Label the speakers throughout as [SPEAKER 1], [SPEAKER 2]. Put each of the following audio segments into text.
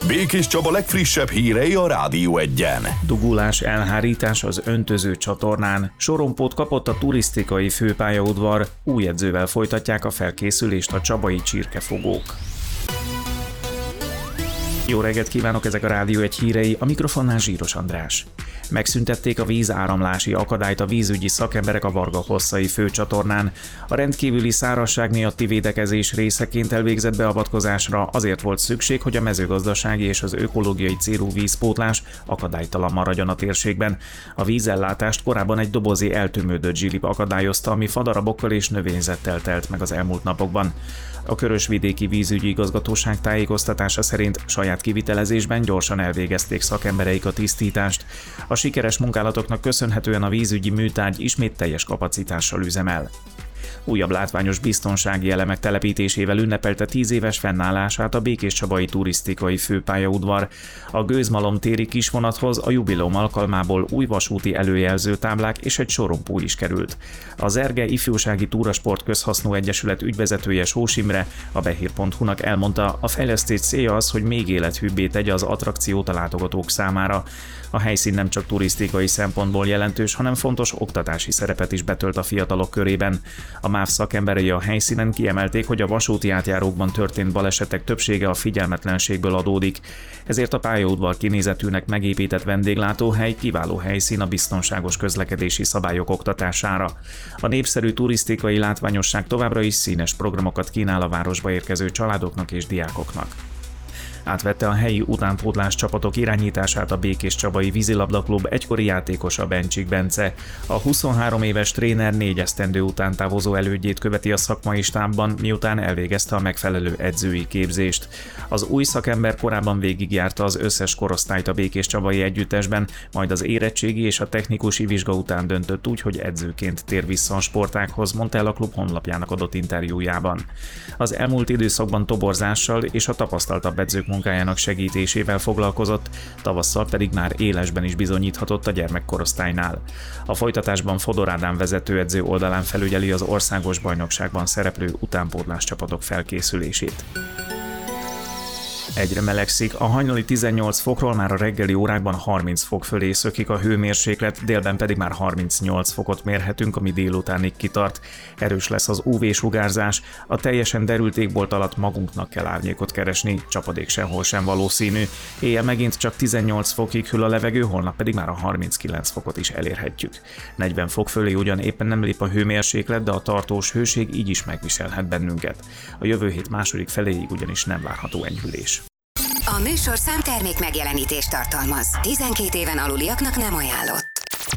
[SPEAKER 1] Békés Csaba legfrissebb hírei a Rádió Egyen.
[SPEAKER 2] Dugulás, elhárítás az öntöző csatornán. Sorompót kapott a turisztikai főpályaudvar, új edzővel folytatják a felkészülést a csabai csirkefogók. Jó reggelt kívánok, ezek a Rádió Egy hírei, a mikrofonnál Zsíros András. Megszüntették a vízáramlási akadályt a vízügyi szakemberek a Varga-Hosszai főcsatornán. A rendkívüli szárazság miatti védekezés részeként elvégzett beavatkozásra azért volt szükség, hogy a mezőgazdasági és az ökológiai célú vízpótlás akadálytalan maradjon a térségben. A vízellátást korábban egy dobozi eltömődött zsilip akadályozta, ami fadarabokkal és növényzettel telt meg az elmúlt napokban. A Körösvidéki Vízügyi Igazgatóság tájékoztatása szerint saját kivitelezésben gyorsan elvégezték szakembereik a tisztítást. A sikeres munkálatoknak köszönhetően a vízügyi műtárgy ismét teljes kapacitással üzemel. Újabb látványos biztonsági elemek telepítésével ünnepelte 10 éves fennállását a békéscsabai turisztikai főpályaudvar. A Gőzmalom téri kisvonathoz a jubileum alkalmából új vasúti előjelző táblák és egy sorompó is került. Az Erge Ifjúsági Túrasport Közhasznú Egyesület ügyvezetője Sós Imre a behír.hu-nak elmondta, a fejlesztés célja az, hogy még élethűbbé tegye az attrakciót a látogatók számára. A helyszín nem csak turisztikai szempontból jelentős, hanem fontos oktatási szerepet is betölt a fiatalok körében. A MÁV szakemberei a helyszínen kiemelték, hogy a vasúti átjárókban történt balesetek többsége a figyelmetlenségből adódik. Ezért a pályaudvar kinézetűnek megépített vendéglátóhely kiváló helyszín a biztonságos közlekedési szabályok oktatására. A népszerű turisztikai látványosság továbbra is színes programokat kínál a városba érkező családoknak és diákoknak. Átvette a helyi utánpótlás csapatok irányítását a Békéscsabai Vízilabdaklub egykori játékosa Bencsik Bence. A 23 éves tréner 4 esztendő után távozó elődjét követi a szakmai stábban, miután elvégezte a megfelelő edzői képzést. Az új szakember korábban végigjárta az összes korosztályt a Békéscsabai együttesben, majd az érettségi és a technikusi vizsga után döntött úgy, hogy edzőként tér vissza a sportághoz, mondta el a klub honlapjának adott interjújában. Az elmúlt időszakban toborzással és a tapasztaltabb edzők munkájának segítésével foglalkozott, tavasszal pedig már élesben is bizonyíthatott a gyermekkorosztálynál. A folytatásban Fodor Ádám vezetőedző oldalán felügyeli az országos bajnokságban szereplő utánpótlás csapatok felkészülését. Egyre melegszik, a hajnali 18 fokról már a reggeli órákban 30 fok fölé szökik a hőmérséklet, délben pedig már 38 fokot mérhetünk, ami délutánig kitart. Erős lesz az UV-sugárzás, a teljesen derült égbolt alatt magunknak kell árnyékot keresni, csapadék sehol sem valószínű. Éjjel megint csak 18 fokig hűl a levegő, holnap pedig már a 39 fokot is elérhetjük. 40 fok fölé ugyan éppen nem lép a hőmérséklet, de a tartós hőség így is megviselhet bennünket. A jövő hét második feléig ugyanis nem várható enyhülés.
[SPEAKER 3] A műsorszám termék megjelenítést tartalmaz. 12 éven aluliaknak nem ajánlott.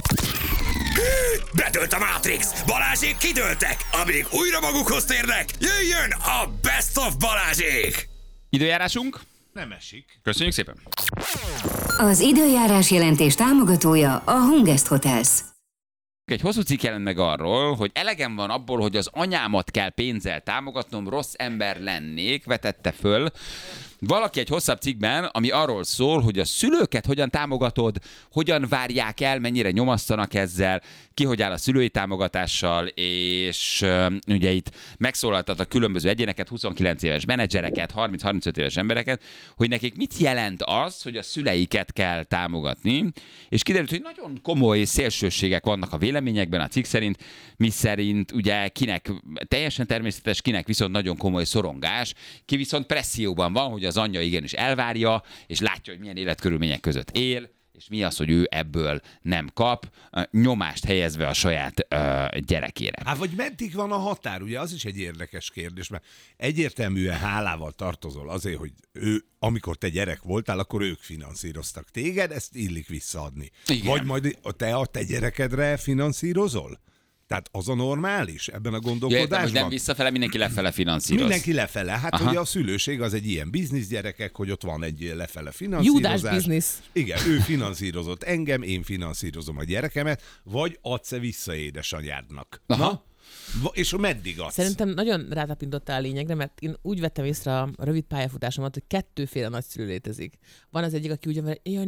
[SPEAKER 4] Bedőlt a Matrix! Balázsék kidőltek! Amíg újra magukhoz térnek, jöjjön a Best of Balázsék!
[SPEAKER 5] Időjárásunk?
[SPEAKER 6] Nem esik.
[SPEAKER 5] Köszönjük szépen!
[SPEAKER 3] Az időjárás jelentés támogatója a Hungest Hotels.
[SPEAKER 5] Egy hosszú cikk jelent meg arról, hogy elegem van abból, hogy az anyámat kell pénzzel támogatnom, rossz ember lennék, vetette föl valaki egy hosszabb cikkben, ami arról szól, hogy a szülőket hogyan támogatod, hogyan várják el, mennyire nyomasztanak ezzel, ki hogy áll a szülői támogatással, és ugye itt megszólaltat a különböző egyéneket, 29 éves menedzsereket, 30-35 éves embereket, hogy nekik mit jelent az, hogy a szüleiket kell támogatni, és kiderült, hogy nagyon komoly szélsőségek vannak a véleményekben a cikk szerint, miszerint ugye kinek teljesen természetes, kinek viszont nagyon komoly szorongás, ki viszont presszióban van, hogy az anyja igenis elvárja, és látja, hogy milyen életkörülmények között él, és mi az, hogy ő ebből nem kap, nyomást helyezve a saját gyerekére.
[SPEAKER 6] Hát vagy meddig van a határ? Ugye az is egy érdekes kérdés, mert egyértelműen hálával tartozol azért, hogy amikor te gyerek voltál, akkor ők finanszíroztak téged, ezt illik visszaadni.
[SPEAKER 5] Igen.
[SPEAKER 6] Vagy majd te a te gyerekedre finanszírozol? Tehát az a normális ebben a gondolkodásban?
[SPEAKER 5] Most nem visszafele, mindenki lefele finanszíroz.
[SPEAKER 6] Mindenki lefele. Hát
[SPEAKER 5] aha.
[SPEAKER 6] ugye a szülőség az egy ilyen bizniszgyerekek, hogy ott van egy lefele finanszírozás.
[SPEAKER 7] Judás biznisz.
[SPEAKER 6] Igen, ő finanszírozott engem, én finanszírozom a gyerekemet, vagy adsz-e vissza édesanyádnak?
[SPEAKER 5] Aha.
[SPEAKER 6] És meddig adsz?
[SPEAKER 7] Szerintem nagyon rátapintottál a lényegre, mert én úgy vettem észre a rövid pályafutásomat, hogy kettőféle nagyszülő létezik. Van az egyik, aki úgy van, hogy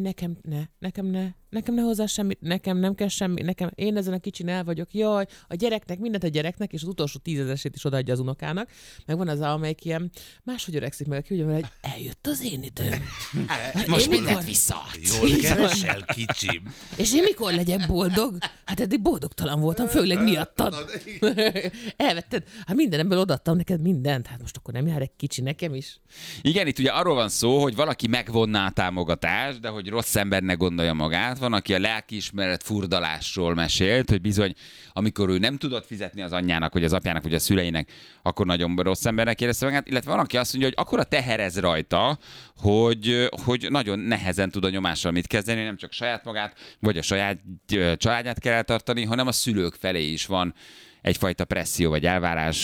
[SPEAKER 7] nekem ne hozzá semmit, nekem nem kell semmi, én ezen a kicsin el vagyok, jaj, a gyereknek, mindent a gyereknek, és az utolsó 10 000-esét is odaadja az unokának. Meg van az, amelyik ilyen máshogy öregszik meg, aki úgy van, hogy eljött az én időm.
[SPEAKER 5] Most
[SPEAKER 7] Én
[SPEAKER 5] mindent
[SPEAKER 7] mikor-
[SPEAKER 5] vissza.
[SPEAKER 6] Jól keresel, kicsim.
[SPEAKER 7] És én mikor legyek boldog? Hát eddig boldogtalan voltam, főleg miattad. Elvetted. Hát mindenemből odaadtam neked mindent. Hát most akkor nem jár egy kicsi nekem is?
[SPEAKER 5] Igen, itt ugye arról van szó, hogy valaki megvonná a támogatást, de hogy rossz embernek gondolja magát. Van, aki a lelkiismeret furdalásról mesélt, hogy bizony, amikor ő nem tudott fizetni az anyjának, vagy az apjának, vagy a szüleinek, akkor nagyon rossz embernek érezte magát. Illetve van, aki azt mondja, hogy akkora teherez rajta, hogy nagyon nehezen tud a nyomással mit kezdeni, nem csak saját magát, vagy a saját családját kell eltartani, hanem a szülők felé is van egyfajta presszió vagy elvárás,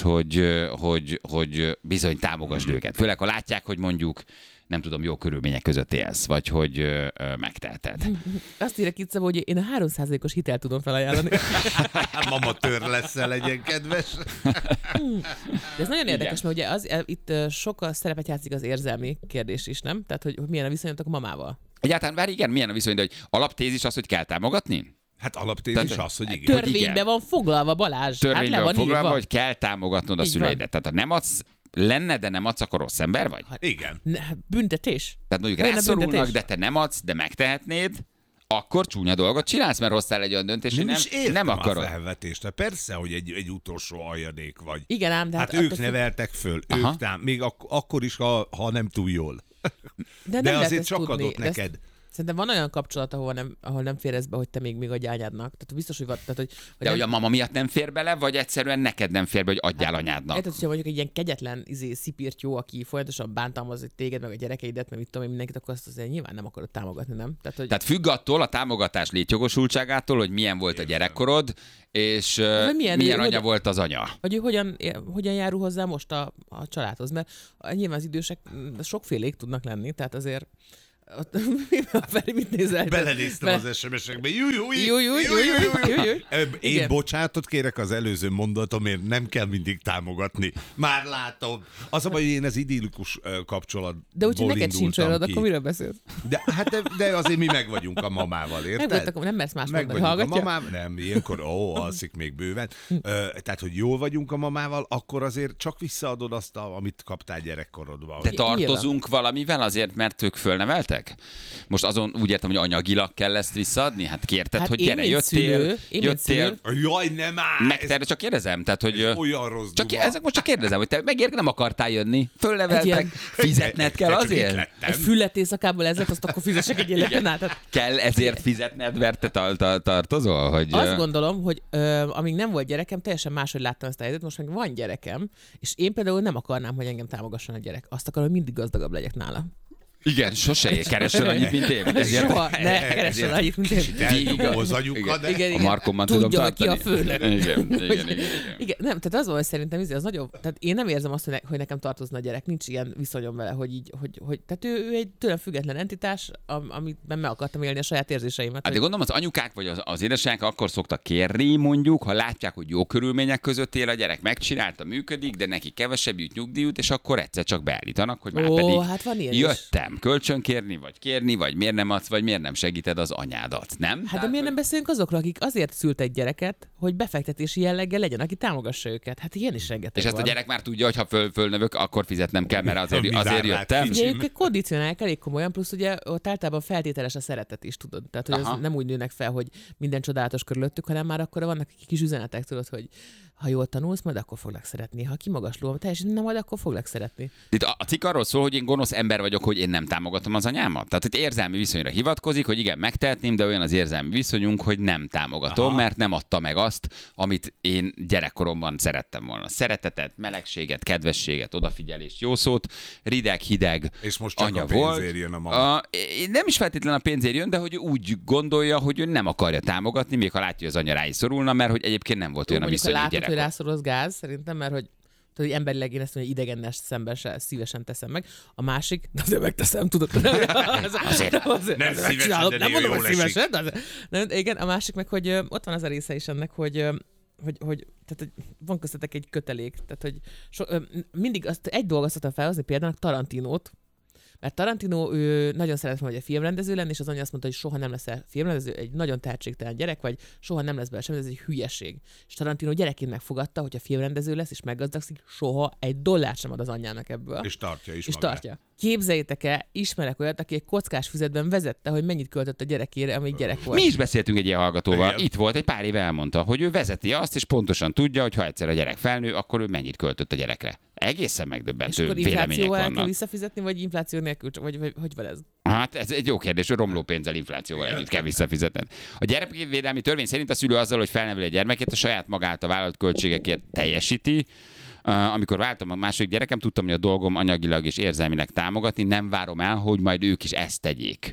[SPEAKER 5] hogy bizony támogasd őket. Főleg, ha látják, hogy mondjuk nem tudom, jó körülmények között élsz, vagy hogy megteheted.
[SPEAKER 7] Azt írja itt Szabó, hogy én a 3%-os hitelt tudom felajánlani.
[SPEAKER 6] Mama tör leszel, legyen kedves.
[SPEAKER 7] De ez nagyon érdekes, mert ugye itt sokkal szerepet játszik az érzelmi kérdés is, nem? Tehát, hogy milyen a viszonyatok a mamával.
[SPEAKER 5] Egyáltalán, bár igen, milyen a viszony, de hogy alaptézis az, hogy kell támogatni?
[SPEAKER 6] Hát alaptézis az, hogy igen.
[SPEAKER 7] Törvényben van foglalva, Balázs.
[SPEAKER 5] Törvényben
[SPEAKER 7] hát le van
[SPEAKER 5] foglalva,
[SPEAKER 7] írva.
[SPEAKER 5] hogy kell támogatnod a
[SPEAKER 7] Így
[SPEAKER 5] szüleidet. Tehát ha nem adsz, lenne, de nem adsz, akkor rossz ember vagy?
[SPEAKER 6] Igen.
[SPEAKER 7] Büntetés.
[SPEAKER 5] Tehát mondjuk
[SPEAKER 7] Olyan a
[SPEAKER 5] rászorulnak,
[SPEAKER 7] büntetés.
[SPEAKER 5] de te nem adsz, de megtehetnéd, akkor csúnya dolgot csinálsz, mert hoztál egy olyan döntést, hogy
[SPEAKER 6] Nem is értem
[SPEAKER 5] nem
[SPEAKER 6] a
[SPEAKER 5] akarod.
[SPEAKER 6] felvetést. Persze, hogy egy utolsó aljadék vagy.
[SPEAKER 7] Igen ám, de
[SPEAKER 6] Hát
[SPEAKER 7] attól
[SPEAKER 6] ők
[SPEAKER 7] függ-
[SPEAKER 6] neveltek föl,
[SPEAKER 5] Aha.
[SPEAKER 6] még akkor is, ha nem túl jól.
[SPEAKER 7] nem
[SPEAKER 6] De
[SPEAKER 7] lehet
[SPEAKER 6] azért
[SPEAKER 7] ezt
[SPEAKER 6] csak
[SPEAKER 7] tudni.
[SPEAKER 6] adott
[SPEAKER 7] De ezt-
[SPEAKER 6] neked.
[SPEAKER 7] Szerintem van olyan kapcsolat, ahol nem férez be, hogy te még adj anyádnak. Tehát biztos, hogy van. Tehát, hogy
[SPEAKER 5] De
[SPEAKER 7] nem,
[SPEAKER 5] hogy a mama miatt nem fér bele, vagy egyszerűen neked nem fér be, hogy adjál anyádnak?
[SPEAKER 7] érted, hogyha mondjuk egy ilyen kegyetlen szipirtyó, aki folyamatosan bántalmaz téged, meg a gyerekeidet, meg mit tudom én, mindenkit, akkor azt azért nyilván nem akarod támogatni, nem?
[SPEAKER 5] Tehát függ attól a támogatás létjogosultságától, hogy milyen volt a gyerekkorod, és milyen anya
[SPEAKER 7] hogy-
[SPEAKER 5] volt az anya.
[SPEAKER 7] Hogy ő hogyan járul hozzá most a családhoz, mert nyilván az idősek sokfélék tudnak lenni, tehát azért Feri, mit nézel?
[SPEAKER 6] Belenéztem az SMS-ekbe. Én
[SPEAKER 7] Igen.
[SPEAKER 6] bocsánatot kérek az előző mondatomért, nem kell mindig támogatni. Már látom. Az a baj, hogy én az idillikus kapcsolatból
[SPEAKER 7] De úgyhogy neked sincs olyan,
[SPEAKER 6] ki.
[SPEAKER 7] akkor miről beszélsz?
[SPEAKER 6] De azért mi meg vagyunk a mamával, érted?
[SPEAKER 7] Megvoltak, nem mersz más
[SPEAKER 6] Meg
[SPEAKER 7] mondani,
[SPEAKER 6] vagyunk a
[SPEAKER 7] hallgatja?
[SPEAKER 6] mamával, nem, ilyenkor, alszik még bőven. Tehát, hogy jól vagyunk a mamával, akkor azért csak visszaadod azt, amit kaptál gyerekkorodban.
[SPEAKER 5] De tartozunk valamivel azért, mert ők fölneveltek? Most azon úgy értem, hogy anyagilag kell ezt visszaadni? Hát kérted,
[SPEAKER 7] Hát
[SPEAKER 5] hogy
[SPEAKER 7] én,
[SPEAKER 5] gyere,
[SPEAKER 7] mint szülő,
[SPEAKER 5] jöttél.
[SPEAKER 6] Jaj, nem áll!
[SPEAKER 5] Meg csak kérdezem, tehát, hogy
[SPEAKER 6] Olyan rossz duma.
[SPEAKER 5] ezek most csak kérdezem, hogy te nem akartál jönni,
[SPEAKER 7] Egy
[SPEAKER 5] fölneveltek,
[SPEAKER 7] ilyen-
[SPEAKER 5] fizetned kell
[SPEAKER 6] Csak itt
[SPEAKER 5] azért?
[SPEAKER 6] lettem.
[SPEAKER 7] Egy füllet éjszakából ezért, azt akkor fizessek egy életben át. Tehát
[SPEAKER 5] Kell ezért fizetned, mert te tartozol? Hogy,
[SPEAKER 7] azt gondolom, hogy amíg nem volt gyerekem, teljesen máshogy láttam ezt a helyzetet, most meg van gyerekem, és én például nem akarnám, hogy engem támogasson a gyerek. Azt akarom, hogy mindig gazdagabb legyek nála.
[SPEAKER 5] Igen, sose keresel annyit, mint én. Ezért,
[SPEAKER 7] Soha ne keressen annyit, mint én.
[SPEAKER 6] Elnyomó az anyukat, de...
[SPEAKER 7] Igen,
[SPEAKER 5] a
[SPEAKER 7] igen.
[SPEAKER 5] Markomban tudom
[SPEAKER 7] Tudja, hogy ki
[SPEAKER 5] tartani.
[SPEAKER 7] a főnök.
[SPEAKER 5] Igen.
[SPEAKER 7] Igen, nem, tehát az van, hogy szerintem az nagyobb, tehát én nem érzem azt, hogy nekem tartozna a gyerek, nincs ilyen viszonyom vele, hogy így, hogy tehát ő egy tőlem független entitás, amiben meg akartam élni a saját érzéseimet.
[SPEAKER 5] Hát de
[SPEAKER 7] hogy-
[SPEAKER 5] gondolom az anyukák vagy az édesanyák akkor szoktak kérni, mondjuk, ha látják, hogy jó körülmények között él a gyerek, megcsinálta, működik, de neki kevesebb jut nyugdíjut, és akkor egyszer csak beállítanak, hogy már
[SPEAKER 7] Ó,
[SPEAKER 5] pedig
[SPEAKER 7] hát van ilyen is.
[SPEAKER 5] jöttem kölcsönkérni, vagy miért nem adsz, vagy miért nem segíted az anyádat, nem?
[SPEAKER 7] Hát de miért nem beszélünk azokról, akik azért szültek gyereket, hogy befektetési jelleggel legyen, aki támogassa őket? Hát ilyen is rengeteg
[SPEAKER 5] És ezt a
[SPEAKER 7] van.
[SPEAKER 5] gyerek már tudja, hogy ha fölnövök, akkor fizetnem kell, mert azért
[SPEAKER 6] Bizárlát
[SPEAKER 5] jöttem.
[SPEAKER 6] kicsi.
[SPEAKER 7] Ugye ők kondicionálják elég komolyan, plusz ugye ott általában feltételes a szeretet is, tudod. Tehát, hogy
[SPEAKER 5] Aha.
[SPEAKER 7] az nem úgy nőnek fel, hogy minden csodálatos körülöttük, hanem már akkor vannak kis üzenetek, tudod, hogy ha jól tanulsz, majd akkor foglak szeretni. Ha kimagasló, teljesen nem, majd akkor foglak szeretni.
[SPEAKER 5] Itt a cikk arról szól, hogy én gonosz ember vagyok, hogy én nem támogatom az anyámat. Tehát itt érzelmi viszonyra hivatkozik, hogy igen, megtehetném, de olyan az érzelmi viszonyunk, hogy nem támogatom, mert nem adta meg azt, amit én gyerekkoromban szerettem volna. Szeretetet, melegséget, kedvességet, odafigyelést, jó szót, rideg, hideg
[SPEAKER 6] És most csak
[SPEAKER 5] anya
[SPEAKER 6] a pénzért
[SPEAKER 5] volt.
[SPEAKER 6] jön a mama.
[SPEAKER 5] Nem is feltétlenül a pénzért jön, de hogy úgy gondolja, hogy ő nem akarja támogatni, még ha látja, hogy az anya rá is szorulna, mert hogy egyébként nem volt olyan a
[SPEAKER 7] Mondjuk, ha
[SPEAKER 5] viszony,
[SPEAKER 7] látod, hogy
[SPEAKER 5] gyerekkor.
[SPEAKER 7] rászorulsz gáz, szerintem, mert hogy tudod, hogy emberileg én ezt mondom, hogy idegennel szemben se szívesen teszem meg. A másik, de azért megteszem, tudod. azért
[SPEAKER 6] Nem szívesen, de
[SPEAKER 7] nem
[SPEAKER 6] néha
[SPEAKER 7] mondom,
[SPEAKER 6] jól
[SPEAKER 7] hogy
[SPEAKER 6] esik.
[SPEAKER 7] szívesen. De igen, a másik meg, hogy ott van az a része is ennek, hogy tehát, hogy van köztetek egy kötelék. Tehát, hogy mindig egy dolgot szoktam felhozni, például Tarantinót, mert Tarantino ő nagyon szeretne, hogy a filmrendező lenni, és az anya azt mondta, hogy soha nem lesz filmrendező, egy nagyon tehetségtelen gyerek, vagy soha nem lesz belőle semmi, ez egy hülyeség. És Tarantino gyerekként megfogadta, hogy a filmrendező lesz, és meggazdagszik, soha egy dollárt sem ad az anyjának ebből.
[SPEAKER 6] És tartja is
[SPEAKER 7] és
[SPEAKER 6] magát.
[SPEAKER 7] Tartja. Képzeljétek el, ismerek olyat, aki egy kockás füzetben vezette, hogy mennyit költött a gyerekére, amíg gyerek volt.
[SPEAKER 5] Mi is beszéltünk egy ilyen hallgatóval.
[SPEAKER 6] Igen.
[SPEAKER 5] Itt volt, egy pár éve elmondta, hogy ő vezeti azt, és pontosan tudja, hogy ha egyszer a gyerek felnő, akkor ő mennyit költött a gyerekre. Egészen megdöbbentő
[SPEAKER 7] és akkor
[SPEAKER 5] vélemények
[SPEAKER 7] inflációval kell
[SPEAKER 5] vannak.
[SPEAKER 7] visszafizetni, vagy infláció nélkül, vagy hogy van ez?
[SPEAKER 5] Hát ez egy jó kérdés, hogy romló pénzzel, inflációval együtt kell visszafizetned. A gyerekvédelmi törvény szerint a szülő azzal, hogy felneveli a gyermekét, a saját magát a vállalt költségekért teljesíti. Amikor váltam a második gyerekem, tudtam, hogy a dolgom anyagilag és érzelmileg támogatni, nem várom el, hogy majd ők is ezt tegyék.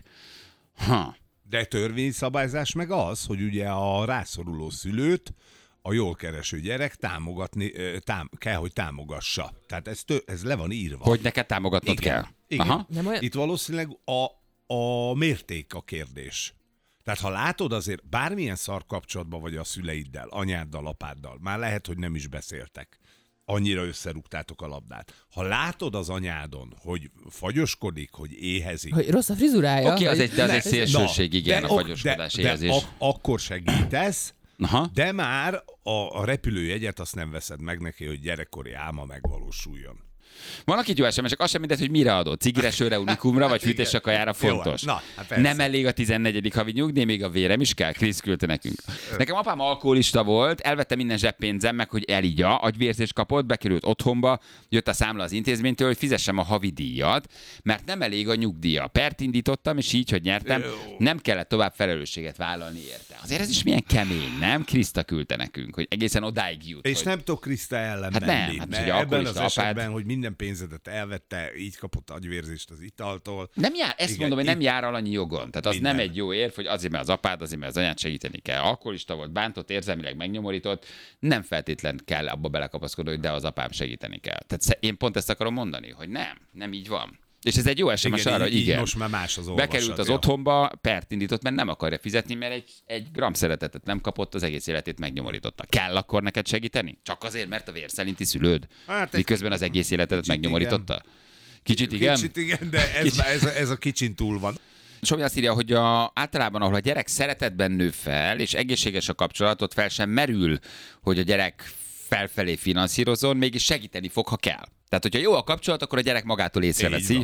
[SPEAKER 6] De törvényszabályzás meg az, hogy ugye a rászoruló szülőt a jól kereső gyerek támogatni, kell, hogy támogassa. Tehát ez le van írva.
[SPEAKER 5] Hogy neked támogatnod
[SPEAKER 6] Igen.
[SPEAKER 5] kell.
[SPEAKER 6] Igen.
[SPEAKER 5] Aha.
[SPEAKER 6] Itt valószínűleg a mérték a kérdés. Tehát ha látod azért, bármilyen szar kapcsolatban vagy a szüleiddel, anyáddal, apáddal, már lehet, hogy nem is beszéltek. Annyira összerúgtátok a labdát. Ha látod az anyádon, hogy fagyoskodik, hogy éhezik.
[SPEAKER 7] Hogy rossz a frizurája.
[SPEAKER 5] Oké, az egy szélsőség, igen, a fagyoskodás, éhezés.
[SPEAKER 6] Akkor segítesz,
[SPEAKER 5] Aha.
[SPEAKER 6] de már a repülőjegyet azt nem veszed meg neki, hogy gyerekkori álma megvalósuljon.
[SPEAKER 5] Vannak itt jó SMS-ek, az sem mindegy, hogy mire adod. Cigire, sörre, unikumra, vagy fűtésre, kajára fontos.
[SPEAKER 6] Jó, na, hát persze.
[SPEAKER 5] Nem elég a 14. havi nyugdíj, még a vérem is kell. Krisz küldte nekünk. Nekem apám alkoholista volt, elvette minden zseppénzem meg, hogy elígya, agyvérzést kapott, bekerült otthonba, jött a számla az intézménytől, hogy fizessem a havi díjat, mert nem elég a nyugdíja. Pert indítottam, és így, hogy nyertem, nem kellett tovább felelősséget vállalni érte. Azért ez is milyen kemény, nem? Kriszta küldte nekünk, hogy egészen odáig jut.
[SPEAKER 6] És
[SPEAKER 5] hogy...
[SPEAKER 6] nem tudok Kriszta ellen
[SPEAKER 5] Hát
[SPEAKER 6] menni.
[SPEAKER 5] nem, hát,
[SPEAKER 6] mert
[SPEAKER 5] hogy
[SPEAKER 6] ebben az
[SPEAKER 5] alkoholista
[SPEAKER 6] esetben,
[SPEAKER 5] apád-
[SPEAKER 6] hogy minden pénzedet elvette, így kapott agyvérzést az italtól.
[SPEAKER 5] Nem jár, ezt
[SPEAKER 6] Igen,
[SPEAKER 5] mondom, hogy nem
[SPEAKER 6] itt-
[SPEAKER 5] jár alanyi jogon. Tehát az
[SPEAKER 6] Minden.
[SPEAKER 5] nem egy jó érv, hogy azért, mert az apád, azért, mert az anyád segíteni kell. Alkoholista volt, bántott, érzelmileg megnyomorított, nem feltétlen kell abba belekapaszkodni, hogy de az apám segíteni kell. Tehát én pont ezt akarom mondani, hogy nem így van. És ez egy jó SMS arra, hogy
[SPEAKER 6] így
[SPEAKER 5] igen.
[SPEAKER 6] most már más az olvasat.
[SPEAKER 5] Bekerült az
[SPEAKER 6] ja.
[SPEAKER 5] otthonba, pert indított, mert nem akarja fizetni, mert egy gram szeretetet nem kapott, az egész életét megnyomorította. Kell akkor neked segíteni? Csak azért, mert a vérszerinti szülőd?
[SPEAKER 6] Hát egy
[SPEAKER 5] Miközben az egész életedet
[SPEAKER 6] kicsit
[SPEAKER 5] megnyomorította? Kicsit igen?
[SPEAKER 6] Kicsit igen, de ez a kicsin túl van.
[SPEAKER 5] Somi azt írja, hogy általában, ahol a gyerek szeretetben nő fel, és egészséges a kapcsolat, ott fel sem merül, hogy a gyerek felfelé finanszírozon, mégis segíteni fog, ha kell. Tehát, hogyha jó a kapcsolat, akkor a gyerek magától észreveszi,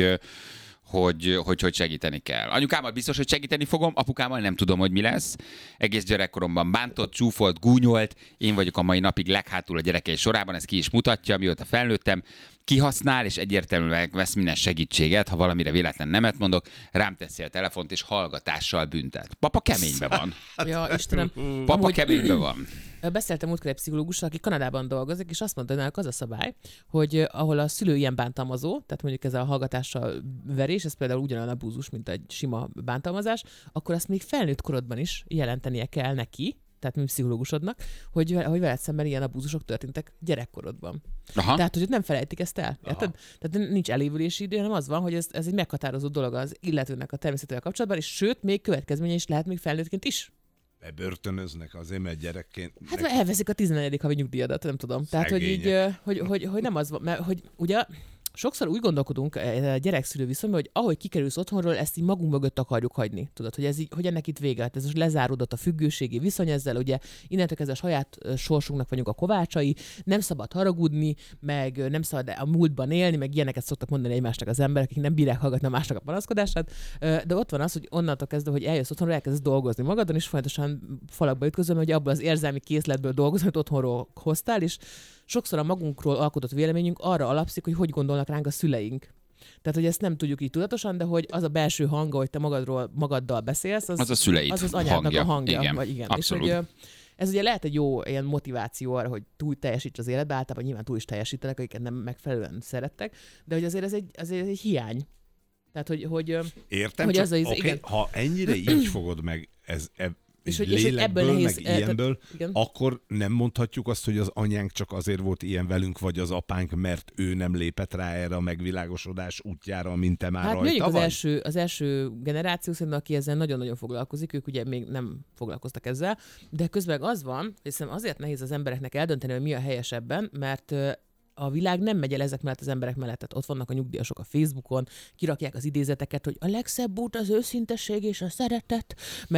[SPEAKER 5] hogy segíteni kell. Anyukámmal biztos, hogy segíteni fogom, apukámmal nem tudom, hogy mi lesz. Egész gyerekkoromban bántott, csúfolt, gúnyolt, én vagyok a mai napig leghátul a gyerekei sorában, ez ki is mutatja, mióta felnőttem. Kihasznál, és egyértelműen vesz minden segítséget, ha valamire véletlen nemet mondok, rám teszi a telefont, és hallgatással büntet. Papa keménybe van.
[SPEAKER 7] Ja, Istenem.
[SPEAKER 5] Papa keménybe van.
[SPEAKER 7] Beszéltem múltkor egy pszichológussal, aki Kanadában dolgozik, és azt mondta, hogy náluk az a szabály, hogy ahol a szülő ilyen bántalmazó, tehát mondjuk ez a hallgatással verés, ez például ugyanolyan abúzus, mint egy sima bántalmazás, akkor azt még felnőtt korodban is jelentenie kell neki, tehát mint pszichológusodnak, hogy veled szemben ilyen abúzusok történtek gyerekkorodban.
[SPEAKER 5] Aha.
[SPEAKER 7] Tehát, hogy ott nem felejtik ezt el. Érted? Tehát nincs elévülési idő, hanem az van, hogy ez egy meghatározó dolog az illetőnek a természetével kapcsolatban, és sőt, még következménye is lehet még felnőttként is.
[SPEAKER 6] Bebörtönöznek azért, mert gyerekként...
[SPEAKER 7] Hát mert elveszik a 14. havi nyugdíjadat, nem tudom. Tehát, hogy így, hogy nem az van, mert hogy ugye sokszor úgy gondolkodunk a gyerek-szülő viszonyban, hogy ahogy kikerülsz otthonról, ezt így magunk mögött akarjuk hagyni. Tudod, hogy ez így, hogy ennek itt vége lett. Ez most lezáródott a függőségi viszony ezzel, ugye innentől kezdve a saját sorsunknak vagyunk a kovácsai, nem szabad haragudni, meg nem szabad a múltban élni, meg ilyeneket szoktak mondani egymásnak az emberek, akik nem bírják hallgatni a másnak a panaszkodását. De ott van az, hogy onnantól kezdve, hogy eljössz otthonról, elkezdesz dolgozni magadon, és folyamatosan falakba ütközöl, hogy abból az érzelmi készletből dolgozol, amit otthonról hoztál, és sokszor a magunkról alkotott véleményünk arra alapszik, hogy gondolnak ránk a szüleink. Tehát, hogy ezt nem tudjuk így tudatosan, de hogy az a belső hanga, hogy te magaddal beszélsz, az
[SPEAKER 5] a szüleid
[SPEAKER 7] az anyádnak a hangja.
[SPEAKER 5] Igen,
[SPEAKER 7] Vagy igen.
[SPEAKER 5] abszolút.
[SPEAKER 7] És hogy ez ugye lehet egy jó ilyen motiváció arra, hogy túl teljesíts az életbe, általában nyilván túl is teljesítenek, akiket nem megfelelően szerettek, de hogy azért ez egy hiány. Tehát, hogy
[SPEAKER 6] Értem,
[SPEAKER 7] hogy
[SPEAKER 6] csak
[SPEAKER 7] az
[SPEAKER 6] okay, ha ennyire így fogod meg,
[SPEAKER 7] És hogy ebből
[SPEAKER 6] lélekből,
[SPEAKER 7] nehéz...
[SPEAKER 6] meg ilyenből,
[SPEAKER 7] igen.
[SPEAKER 6] akkor nem mondhatjuk azt, hogy az anyánk csak azért volt ilyen velünk, vagy az apánk, mert ő nem lépett rá erre a megvilágosodás útjára, mint te már
[SPEAKER 7] Hát
[SPEAKER 6] rajta
[SPEAKER 7] mondjuk
[SPEAKER 6] vagy?
[SPEAKER 7] az első generáció szerintem, aki ezzel nagyon-nagyon foglalkozik, ők ugye még nem foglalkoztak ezzel, de közben az van, hogy szerintem azért nehéz az embereknek eldönteni, hogy mi a helyes ebben, mert a világ nem megy el ezek mellett az emberek mellett. Tehát ott vannak a nyugdíjasok a Facebookon, kirakják az idézeteket, hogy a legszebb út az őszintesség és a szeretet,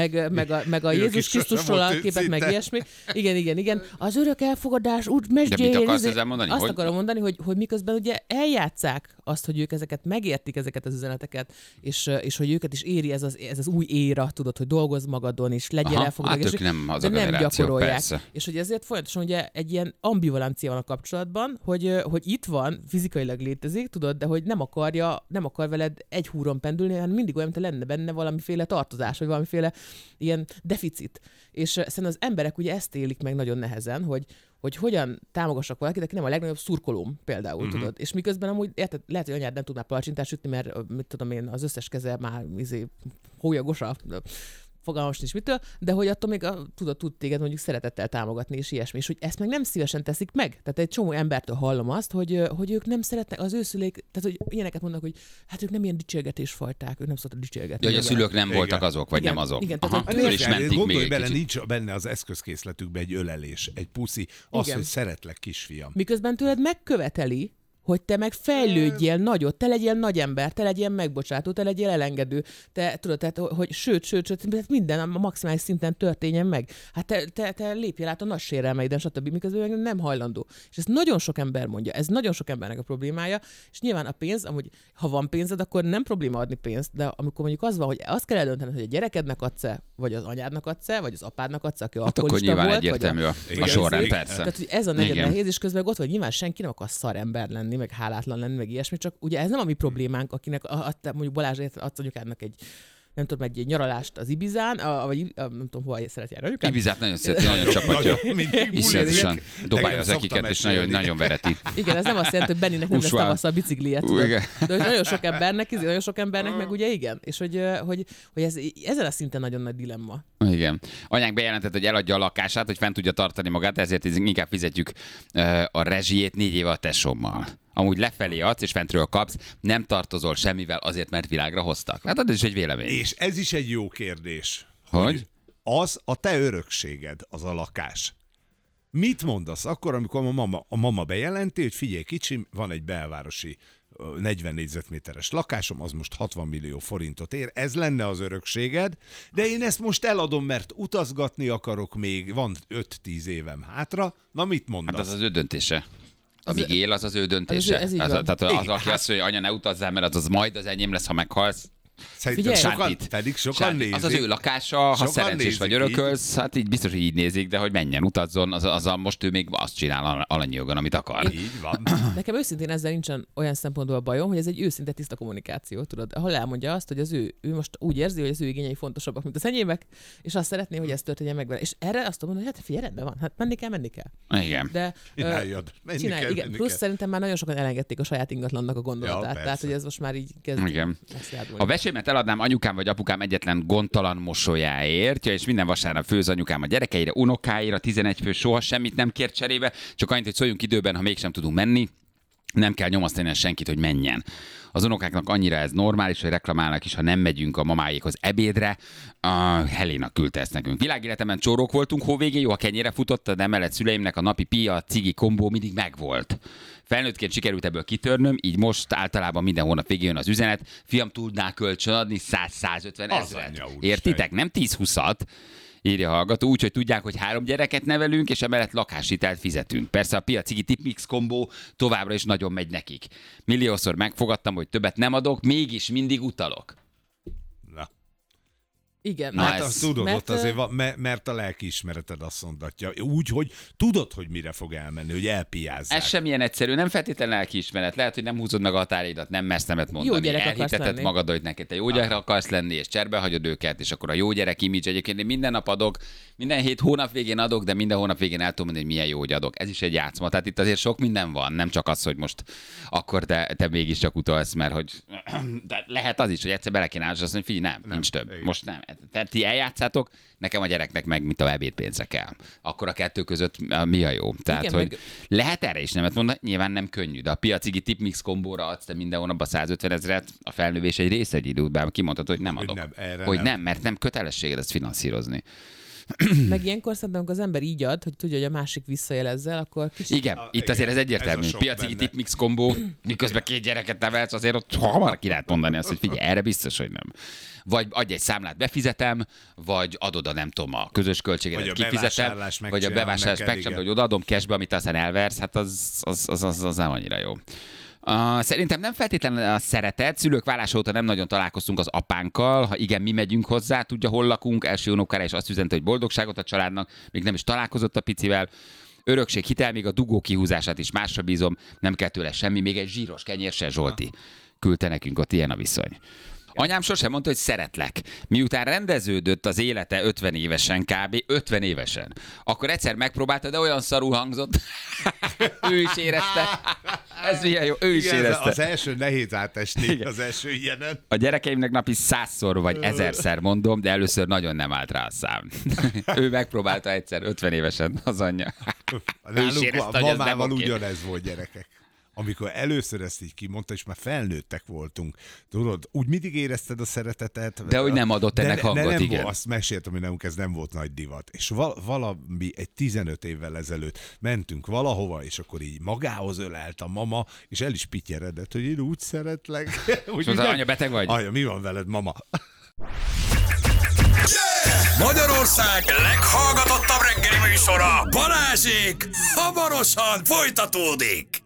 [SPEAKER 7] meg a Jézus Krisztusról a képek, meg ilyesmi. Igen. Az örök elfogadás úgy
[SPEAKER 5] De mit
[SPEAKER 7] mesdjéjén.
[SPEAKER 5] akarsz ezzel mondani?
[SPEAKER 7] Azt akarom mondani, hogy miközben ugye eljátszák azt, hogy ők ezeket megértik, ezeket az üzeneteket, és hogy őket is éri ez az új éra, tudod, hogy dolgozz magadon, és legyél elfogadás.
[SPEAKER 5] Hát ők nem az a
[SPEAKER 7] de nem
[SPEAKER 5] generáció,
[SPEAKER 7] gyakorolják.
[SPEAKER 5] persze.
[SPEAKER 7] És hogy ezért folyamatosan ugye egy ilyen ambivalencia van a kapcsolatban, hogy itt van, fizikailag létezik, tudod, de hogy nem akar veled egy húron pendülni, hanem mindig olyan, mint lenne benne valamiféle tartozás, vagy valamiféle ilyen deficit. És szerintem az emberek ugye ezt élik meg nagyon nehezen, hogy hogyan támogassak valakit, aki nem a legnagyobb szurkolóm például, tudod. És miközben amúgy, érted, lehet, hogy anyád nem tud már palacsintást sütni, mert mit tudom én, az összes keze már hólyagos fogalmas nincs mitől, de hogy attól még tud téged mondjuk szeretettel támogatni, és ilyesmi. És hogy ezt meg nem szívesen teszik meg. Tehát egy csomó embertől hallom azt, hogy ők nem szeretnek, az ő szüleik, tehát hogy ilyeneket mondnak, hogy hát ők nem ilyen dicsérgetésfajták, ők nem szoktak dicsérgetni.
[SPEAKER 5] Hogy a szülők nem voltak azok, vagy
[SPEAKER 7] Igen,
[SPEAKER 5] nem azok.
[SPEAKER 7] igen,
[SPEAKER 5] Aha,
[SPEAKER 7] tehát,
[SPEAKER 5] föl is mentik még
[SPEAKER 6] Gondolj
[SPEAKER 5] egy
[SPEAKER 6] bele,
[SPEAKER 5] kicsit.
[SPEAKER 6] nincs benne az eszközkészletükben egy ölelés, egy puszi, az,
[SPEAKER 7] Igen.
[SPEAKER 6] hogy szeretlek, kisfiam.
[SPEAKER 7] Miközben tőled megköveteli, hogy te meg fejlődjél nagyot, te legyél nagy ember, te legyél megbocsátó, te legyél elengedő, te tudod, tehát, hogy sőt, minden a maximális szinten történjen meg. Hát te lépjél át a nagy sérelmeiden, stb. Miközben meg nem hajlandó. És ezt nagyon sok ember mondja, ez nagyon sok embernek a problémája, és nyilván a pénz, amúgy ha van pénzed, akkor nem probléma adni pénzt, de amikor mondjuk az van, hogy azt kell eldöntened, hogy a gyerekednek adsz-e, vagy az anyádnak adsz-e, vagy az apádnak adsz-e, aki
[SPEAKER 5] Hát akkor
[SPEAKER 7] alkoholista
[SPEAKER 5] nyilván
[SPEAKER 7] volt,
[SPEAKER 5] egyértelmű a
[SPEAKER 6] Igen,
[SPEAKER 5] sorrend,
[SPEAKER 6] igen.
[SPEAKER 5] persze.
[SPEAKER 7] tehát, hogy ez a negyed
[SPEAKER 5] Igen.
[SPEAKER 7] nehéz, és közben ott vagy, nyilván senki nem akar szarember lenni, meg hálátlan lenni, meg ilyesmi, csak ugye ez nem a mi problémánk, akinek mondjuk Balázsért adsz anyukádnak nem tudom, egy nyaralást az Ibizán, vagy nem tudom, hova szeret járni anyukád.
[SPEAKER 5] Ibizát nagyon szereti, nagyon csapatja. Iszonyatosan dobálja az ekiket, és nagyon vereti.
[SPEAKER 7] Igen, ez nem azt jelenti, hogy Benninek nem lesz
[SPEAKER 5] Húsvál.
[SPEAKER 7] tavasszal bicikliet, tudod.
[SPEAKER 5] Igen.
[SPEAKER 7] De hogy nagyon sok embernek meg ugye igen. És hogy ez ezen a szinten nagyon nagy dilemma.
[SPEAKER 5] Igen. Anyánk bejelentett, hogy eladja a lakását, hogy fent tudja tartani magát, ezért inkább fizetjük a rezsijét 4 éve a tesómmal. Amúgy lefelé adsz, és fentről kapsz, nem tartozol semmivel azért, mert világra hoztak. Hát ez is egy vélemény.
[SPEAKER 6] És ez is egy jó kérdés.
[SPEAKER 5] Hogy?
[SPEAKER 6] Az a te örökséged, az a lakás. Mit mondasz akkor, amikor a mama bejelenti, hogy figyelj kicsim, van egy belvárosi 40 négyzetméteres lakásom, az most 60 millió forintot ér, ez lenne az örökséged, de én ezt most eladom, mert utazgatni akarok még, van 5-10 évem hátra, na mit mondasz?
[SPEAKER 5] Hát az ő döntése. Amíg él, az ő döntése.
[SPEAKER 7] Ez így van.
[SPEAKER 5] Tehát az, aki azt mondja, hogy anya, ne utazzál, mert az majd az enyém lesz, ha meghalsz.
[SPEAKER 6] Szerintem
[SPEAKER 7] Figyelj.
[SPEAKER 6] sokan nézik.
[SPEAKER 5] Az az ő lakása, ha
[SPEAKER 6] Sokan
[SPEAKER 5] szerencsés
[SPEAKER 6] nézik
[SPEAKER 5] vagy örökölsz, hát így biztos, hogy így nézik, de hogy menjen, utazzon, azzal most ő még azt csinál alanyi jogon, amit akar.
[SPEAKER 6] Így van.
[SPEAKER 7] Nekem őszintén ezzel nincsen olyan szempontból bajom, hogy ez egy őszinte tiszta kommunikáció, tudod. Ahol elmondja azt, hogy ő most úgy érzi, hogy az ő igényei fontosabbak, mint az enyémek, és azt szeretné, hogy ez történjen meg vele. És erre azt mondom, hogy hát figyelj, rendben van, hát menni kell.
[SPEAKER 5] Igen.
[SPEAKER 7] De
[SPEAKER 6] Csináljad.
[SPEAKER 7] igen. Plusz szerintem már nagyon sokan elengedték a saját ingatlannak a gondolatát.
[SPEAKER 6] persze.
[SPEAKER 7] Tehát, hogy ez most már így kezd.
[SPEAKER 5] Igen.
[SPEAKER 7] messzebb
[SPEAKER 5] A vesémet eladnám anyukám vagy apukám egyetlen gondtalan mosolyáért, és minden vasárnap főz anyukám a gyerekeire, unokáira, 11 fő soha semmit nem kér cserébe, csak annyit, hogy szóljunk időben, ha mégsem tudunk menni. Nem kell nyomasztani senkit, hogy menjen. Az unokáknak annyira ez normális, hogy reklamálnak is, ha nem megyünk a mamáékhoz ebédre. Helena küldte ezt nekünk. Világéletemben csórók voltunk hóvégén, jó, ha kenyére futott, de emellett szüleimnek a napi pia, cigi kombó mindig megvolt. Felnőttként sikerült ebből kitörnöm, így most általában minden hónap végén jön az üzenet. Fiam, tudnál kölcsönadni 100-150 ezret.
[SPEAKER 6] anyja úristen.
[SPEAKER 5] Értitek? Nem 10-20-at. Írja a hallgató, úgyhogy tudják, hogy 3 gyereket nevelünk, és emellett lakáshitelt fizetünk. Persze a piacigi tipmix kombó továbbra is nagyon megy nekik. Milliószor megfogadtam, hogy többet nem adok, mégis mindig utalok.
[SPEAKER 6] Na.
[SPEAKER 7] Igen.
[SPEAKER 5] Na,
[SPEAKER 6] Hát
[SPEAKER 5] ez-
[SPEAKER 6] azt tudod,
[SPEAKER 7] mert,
[SPEAKER 6] ott azért van, mert a lelkiismereted azt mondatja. Úgy, hogy tudod, hogy mire fog elmenni, hogy elpiázzák.
[SPEAKER 5] Ez sem ilyen egyszerű, nem feltétlenül lelkiismeret. Lehet, hogy nem húzod meg a határidat, nem mersz nemet mondani.
[SPEAKER 7] gyerek akarsz
[SPEAKER 5] Elhiteted
[SPEAKER 7] lenni.
[SPEAKER 5] magad, hogy neked te jó gyerek akarsz lenni, és cserbe hagyod őket, és akkor a jó gyerek image. Egyébként én minden nap adok, minden 7 hónap végén adok, de minden hónap végén el tudom mondani, hogy milyen jó, hogy adok. Ez is egy játszma. Tehát itt azért sok minden van, nem csak az, hogy most akkor te mégiscsak utalsz, mert hogy De lehet az is, hogy egyszer belekínálsz, azt mondja, figyelj, nem, nincs több.
[SPEAKER 6] igen.
[SPEAKER 5] Most nem. Tehát ti eljátszátok, nekem a gyereknek meg, mint a ebédpénzre kell. Akkor a kettő között mi a jó? Tehát,
[SPEAKER 7] Igen,
[SPEAKER 5] hogy
[SPEAKER 7] meg-
[SPEAKER 5] lehet erre is nemet mondani, nyilván nem könnyű, de a piacigi tipmix kombóra adsz te minden hónapban 150 000, a felnövés egy része egy idő után kimondhatod, hogy nem
[SPEAKER 6] Hogy
[SPEAKER 5] adok.
[SPEAKER 6] nem, erre
[SPEAKER 5] hogy
[SPEAKER 6] nem.
[SPEAKER 5] nem, mert nem kötelességed ezt finanszírozni.
[SPEAKER 7] Meg ilyenkor szerintem, amikor az ember így ad, hogy tudja, hogy a másik visszajelezzel, akkor kicsit...
[SPEAKER 5] Igen, itt azért ez egyértelmű.
[SPEAKER 6] ez a sok
[SPEAKER 5] Piacigi
[SPEAKER 6] benne.
[SPEAKER 5] tipmix kombó, miközben 2 gyereket nevelsz, azért ott hamar ki lehet mondani azt, hogy figyelj, erre biztos, hogy nem. Vagy adj egy számlát, befizetem, vagy adod a nem tudom, a közös költségedet,
[SPEAKER 6] Vagy a
[SPEAKER 5] kifizetem,
[SPEAKER 6] bevásárlást
[SPEAKER 5] vagy a
[SPEAKER 6] megcsinálom
[SPEAKER 5] bevásárlást
[SPEAKER 6] neked,
[SPEAKER 5] megcsinálom,
[SPEAKER 6] igen.
[SPEAKER 5] hogy odaadom cashbe, amit aztán elversz, hát az nem annyira jó. Szerintem nem feltétlenül a szeretet. Szülők válása óta nem nagyon találkoztunk az apánkkal. Ha igen, mi megyünk hozzá, tudja, hol lakunk. Első unokára is azt üzente, hogy boldogságot a családnak, még nem is találkozott a picivel. Örökség, hitel, még a dugó kihúzását is másra bízom, nem kell tőle semmi, még egy zsíros kenyér se, Zsolti. Küldte nekünk, ott ilyen a viszony. Anyám sosem mondta, hogy szeretlek. Miután rendeződött az élete 50 évesen, kb. 50 évesen, akkor egyszer megpróbálta, de olyan szarul hangzott. Ő is érezte. Ez milyen jó, ő is
[SPEAKER 6] Igen,
[SPEAKER 5] érezte.
[SPEAKER 6] az első nehéz átesni,
[SPEAKER 5] Igen.
[SPEAKER 6] az első ilyenen.
[SPEAKER 5] A gyerekeimnek napi 100-szor vagy 1000-szer mondom, de először nagyon nem állt rá a szám. Ő megpróbálta egyszer, 50 évesen az anyja. Ő is
[SPEAKER 6] Nálunk
[SPEAKER 5] érezte, hogy ez nem
[SPEAKER 6] mamával
[SPEAKER 5] oké.
[SPEAKER 6] ugyanez volt, gyerekek. Amikor először ezt így kimondta, és már felnőttek voltunk, tudod, úgy mindig érezted a szeretetet.
[SPEAKER 5] De hogy nem adott ennek hangot,
[SPEAKER 6] nem
[SPEAKER 5] igen.
[SPEAKER 6] Azt meséltem, hogy nálunk ez nem volt nagy divat. És valami egy 15 évvel ezelőtt mentünk valahova, és akkor így magához ölelt a mama, és el is pityeredett, hogy én úgy szeretlek. Úgy
[SPEAKER 5] mondta, anya, beteg vagy?
[SPEAKER 6] Anya, mi van veled, mama?
[SPEAKER 4] Magyarország leghallgatottabb reggeli műsora, Balázsék, hamarosan folytatódik.